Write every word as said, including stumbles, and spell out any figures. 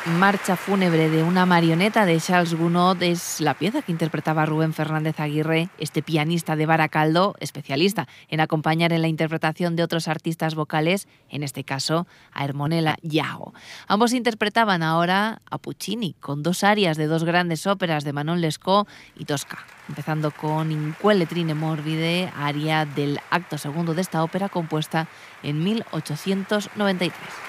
Marcha fúnebre de una marioneta de Charles Gounod es la pieza que interpretaba Rubén Fernández Aguirre, este pianista de Baracaldo, especialista en acompañar en la interpretación de otros artistas vocales, en este caso a Ermonela Yago. Ambos interpretaban ahora a Puccini, con dos arias de dos grandes óperas de Manon Lescaut y Tosca, empezando con In quelle trine morbide, aria del acto segundo de esta ópera compuesta en mil ochocientos noventa y tres.